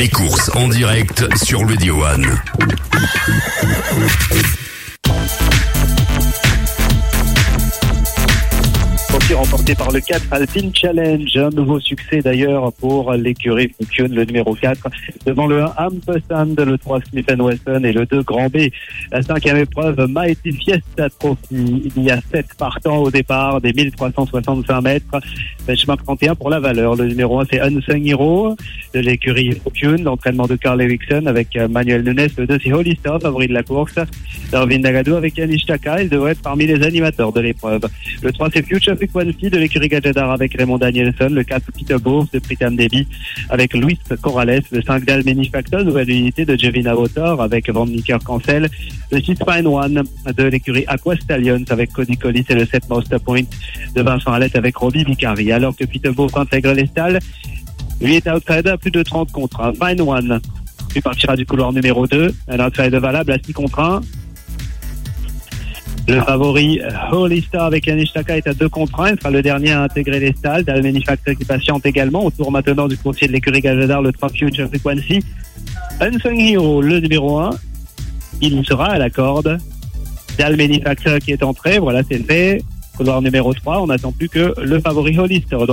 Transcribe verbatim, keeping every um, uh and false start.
Les courses en direct sur Radio One. Remporté par le quatre Alpine Challenge, un nouveau succès d'ailleurs pour l'écurie Fukun, le numéro quatre, devant le un Ampersand, le trois Smith and Wesson et le deux Grand B. La cinquième épreuve, Mighty Fiesta Trophy. Il y a sept partants au départ, des mille trois cent soixante-cinq mètres. Benchmark trente et un pour la valeur. Le numéro un, c'est Unsung Hero de l'écurie Fukun, l'entraînement de Carl Eriksson avec Manuel Nunes. Le deux, c'est Hollister, favori de la course. Darwin Nagado avec Anish Taka, il devrait être parmi les animateurs de l'épreuve. Le trois, c'est Future Frequency de l'écurie Gadjadar avec Raymond Danielson. Le quatre, Peterborough de Pritam Debbie avec Luis Corrales. Le cinq, Dal Manufactor, nouvelle unité de Jevina Votor avec Van Nicker Cancel. Le six, Fine One de l'écurie Aqua Stallions avec Cody Collis et le sept, Master Point de Vincent Hallette avec Robbie Vicari. Alors que Peterborough intègre les stalles, lui est outsider à plus de trente contre un. Fine One, lui partira du couloir numéro deux. Un outsider valable à six contre un. Le favori Holy Star avec Anish Taka est à deux contre un. Il sera le dernier à intégrer les stalles. Dal Manufacture qui patiente également. Au tour maintenant du coursier de l'écurie Gadjadar, le trois Future Frequency. Unsung Hero, le numéro un. Il sera à la corde. Dal Manufacture qui est entré. Voilà, c'est fait. Couloir numéro trois. On n'attend plus que le favori Holy Star.